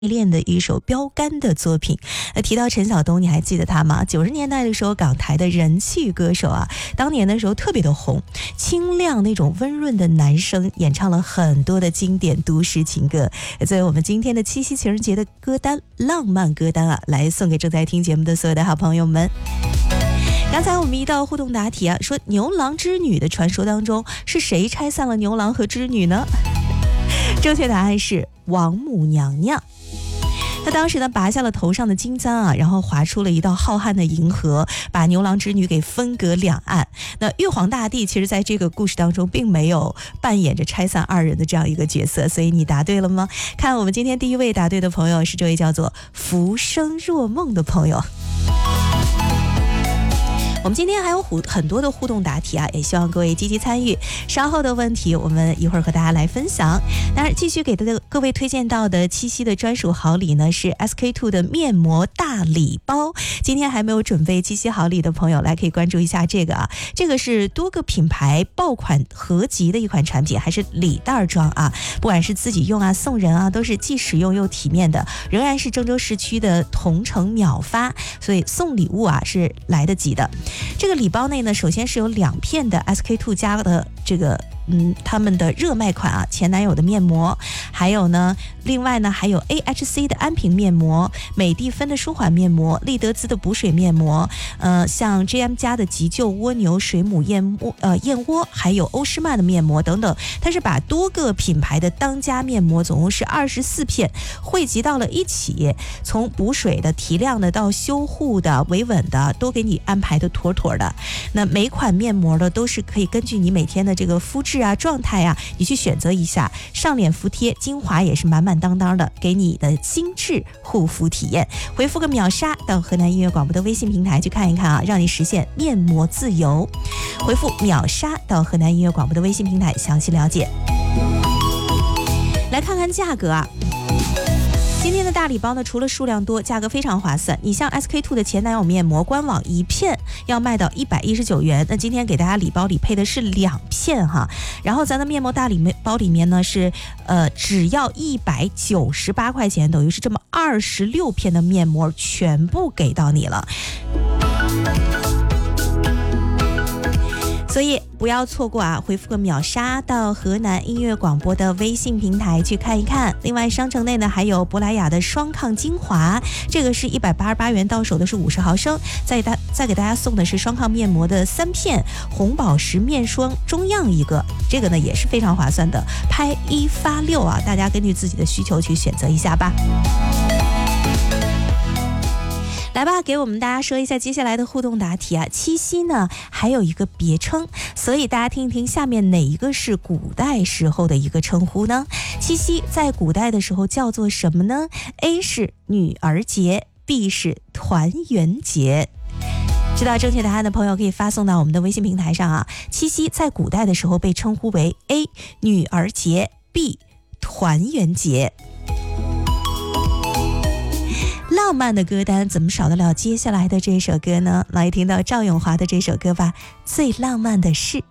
恋的一首标杆的作品。提到陈晓东，你还记得他吗？90年代的时候，港台的人气歌手啊，当年的时候特别的红，清亮那种温润的男声，演唱了很多的经典都市情歌。作为我们今天的七夕情人节的歌单，浪漫歌单啊，来送给正在听节目的所有的好朋友们。刚才我们一道互动答题啊，说牛郎织女的传说当中，是谁拆散了牛郎和织女呢？正确答案是王母娘娘。他当时呢拔下了头上的金簪啊，然后划出了一道浩瀚的银河，把牛郎织女给分隔两岸。那玉皇大帝其实在这个故事当中并没有扮演着拆散二人的这样一个角色，所以你答对了吗？看我们今天第一位答对的朋友是这位叫做浮生若梦的朋友。我们今天还有很多的互动答题啊，也希望各位积极参与。稍后的问题我们一会儿和大家来分享。当然继续给各位推荐到的七夕的专属好礼呢，是 SK2 的面膜大礼包。今天还没有准备七夕好礼的朋友来可以关注一下这个啊，这个是多个品牌爆款合集的一款产品，还是礼袋装啊，不管是自己用啊送人啊，都是既实用又体面的，仍然是郑州市区的同城秒发，所以送礼物啊是来得及的。这个礼包内呢，首先是有2片的 SK2 家的这个他们的热卖款啊，前男友的面膜，还有呢，另外呢还有 AHC 的安瓶面膜，美的芬的舒缓面膜，丽德兹的补水面膜，像 JM 家的急救蜗牛水母燕窝，还有欧诗漫的面膜等等。它是把多个品牌的当家面膜，总共是24片，汇集到了一起，从补水的、提亮的到修护的、维稳的，都给你安排的妥妥的。那每款面膜呢，都是可以根据你每天的这个肤质啊、状态啊，你去选择一下。上脸服帖，精华也是满满当当的，给你的精致护肤体验。回复个秒杀到河南音乐广播的微信平台去看一看啊，让你实现面膜自由。回复秒杀到河南音乐广播的微信平台详细了解。来看看价格啊。今天的大礼包呢，除了数量多，价格非常划算。你像 SK2 的前男友面膜，官网1片要卖到119元，那今天给大家礼包里配的是2片哈。然后咱的面膜大礼包里面呢是只要198块钱，等于是这么26片的面膜全部给到你了。所以不要错过啊！回复个秒杀到河南音乐广播的微信平台去看一看。另外，商城内呢还有珀莱雅的双抗精华，这个是188元到手的是50毫升。再给大家送的是双抗面膜的3片，红宝石面霜中样1个，这个呢也是非常划算的，拍1发6啊！大家根据自己的需求去选择一下吧。来吧，给我们大家说一下接下来的互动答题啊。七夕呢还有一个别称，所以大家听一听下面哪一个是古代时候的一个称呼呢？七夕在古代的时候叫做什么呢？ A 是女儿节， B 是团圆节。知道正确答案的朋友可以发送到我们的微信平台上啊。七夕在古代的时候被称呼为 A 女儿节， B 团圆节。浪漫的歌单怎么少得了接下来的这首歌呢？来听到赵咏华的这首歌吧，最浪漫的事。